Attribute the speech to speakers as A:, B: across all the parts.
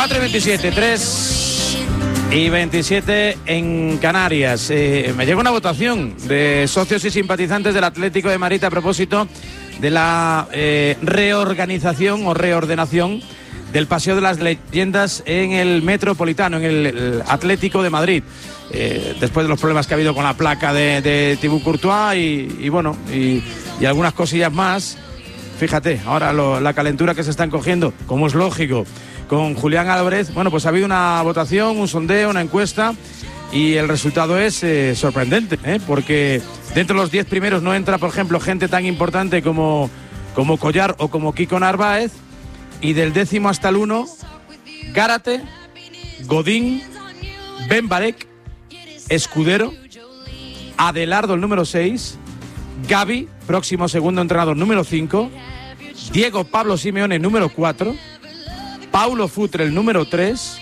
A: 4:27, 3:27 en Canarias. Me llega una votación de socios y simpatizantes del Atlético de Madrid a propósito de la reorganización o reordenación del Paseo de las Leyendas en el Metropolitano, en el Atlético de Madrid. Después de los problemas que ha habido con la placa de Thibaut Courtois y algunas cosillas más. Fíjate, ahora la calentura que se están cogiendo, como es lógico, con Julián Álvarez. Bueno, pues ha habido una votación, un sondeo, una encuesta, y el resultado es sorprendente, porque dentro de los 10 primeros no entra, por ejemplo, gente tan importante como Collar o como Kiko Narváez, y del 10º hasta el 1, Gárate, Godín, Ben Barek, Escudero, Adelardo el número 6, Gavi, próximo segundo entrenador número 5, Diego Pablo Simeone número 4, Paulo Futre el número 3,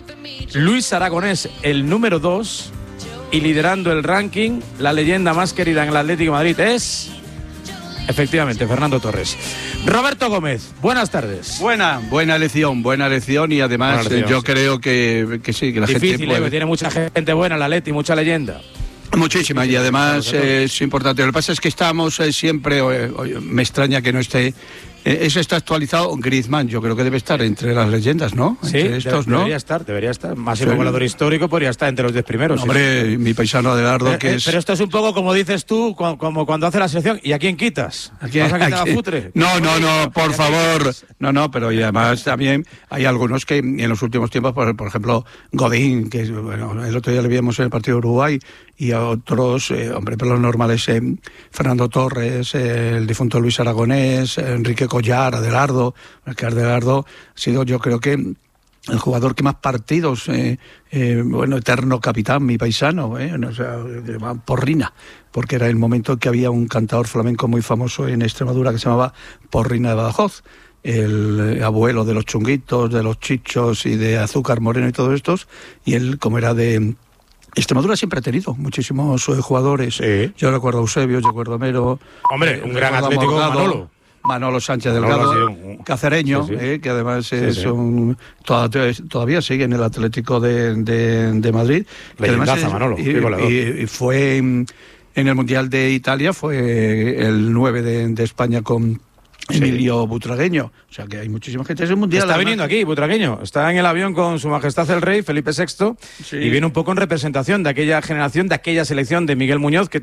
A: Luis Aragonés el número 2, y liderando el ranking, la leyenda más querida en el Atlético de Madrid es, efectivamente, Fernando Torres. Roberto Gómez, buenas tardes.
B: Buena elección, y además yo creo que sí, que la
A: difícil,
B: gente puede...
A: tiene mucha gente buena el Atleti, mucha leyenda.
B: Muchísima, y además es importante. Lo que pasa es que estamos siempre, me extraña que no esté, eso está actualizado. Griezmann, yo creo que debe estar entre las leyendas, ¿no?
A: Sí,
B: entre estos, ¿no?
A: Debería estar. Máximo goleador histórico, podría estar entre los 10 primeros.
B: Hombre, sí. Mi paisano Adelardo, que es...
A: Pero esto es un poco como dices tú, como cuando hace la selección. ¿Y a quién quitas?
B: ¿A quién?
A: ¿Vas a quitar a Futre?
B: No, por favor. No, pero y además también hay algunos que en los últimos tiempos, por ejemplo, Godín, que bueno, el otro día le vimos en el partido de Uruguay, y a otros, pero los normales, Fernando Torres, el difunto Luis Aragonés, Enrique Collar, Adelardo, que Adelardo ha sido, yo creo que el jugador que más partidos, eterno capitán, mi paisano, Porrina, porque era el momento en que había un cantador flamenco muy famoso en Extremadura que se llamaba Porrina de Badajoz, el abuelo de los chunguitos, de los chichos y de Azúcar Moreno y todos estos, y él, como era de Extremadura, siempre ha tenido muchísimos jugadores. Sí. Yo recuerdo a Eusebio, yo recuerdo a Mero.
A: Hombre, un gran Atlético,
B: Manolo Sánchez Delgado, cacereño, sí. Que además es todavía sigue en el Atlético de Madrid.
A: Leyendaza, Manolo.
B: Y fue en el Mundial de Italia, fue el 9 de España con Emilio Butragueño. O sea que hay muchísima gente. Es el Mundial.
A: Está viniendo aquí, Butragueño. Está en el avión con Su Majestad el Rey, Felipe VI, y viene un poco en representación de aquella generación, de aquella selección de Miguel Muñoz, que